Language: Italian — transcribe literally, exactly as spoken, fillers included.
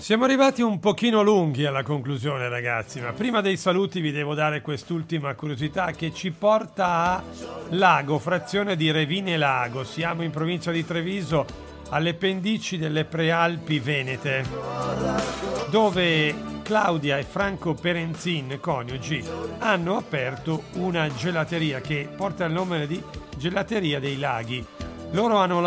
Siamo arrivati un pochino lunghi alla conclusione, ragazzi, ma prima dei saluti vi devo dare quest'ultima curiosità che ci porta a Lago, frazione di Revine Lago. Siamo in provincia di Treviso, alle pendici delle Prealpi Venete, dove Claudia e Franco Perenzin, coniugi, hanno aperto una gelateria che porta il nome di Gelateria dei Laghi. Loro hanno